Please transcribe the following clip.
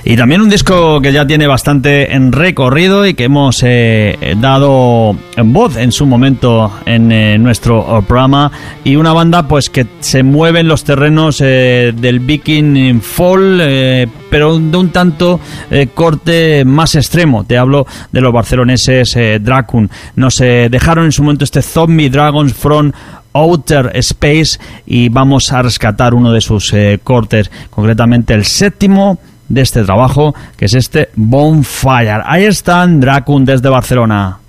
Y también un disco que ya tiene bastante en recorrido y que hemos dado en voz en su momento en nuestro programa, y una banda pues que se mueve en los terrenos del Viking Fall, pero de un tanto corte más extremo. Te hablo de los barceloneses Dracun. Nos dejaron en su momento este Zombie Dragons from Outer Space, y vamos a rescatar uno de sus cortes, concretamente el séptimo de este trabajo, que es este Bonfire. Ahí están Dracun desde Barcelona.